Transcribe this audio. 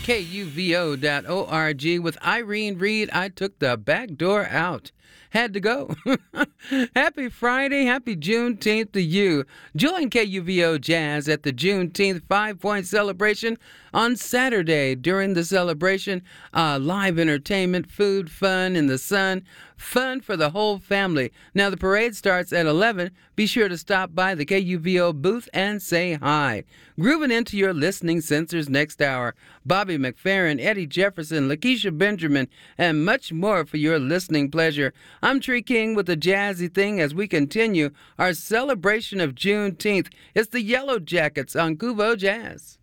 KUVO.org with Irene Reed. I took the back door out. Had to go. Happy Friday. Happy Juneteenth to you. Join KUVO Jazz at the Juneteenth 5-Point Celebration on Saturday. During the celebration, live entertainment, food, fun in the sun, fun for the whole family. Now, the parade starts at 11. Be sure to stop by the KUVO booth and say hi. Grooving into your listening sensors next hour. Bobby McFerrin, Eddie Jefferson, Lakeisha Benjamin, and much more for your listening pleasure. I'm Tree King with the Jazzy Thing as we continue our celebration of Juneteenth. It's the Yellow Jackets on KUVO Jazz.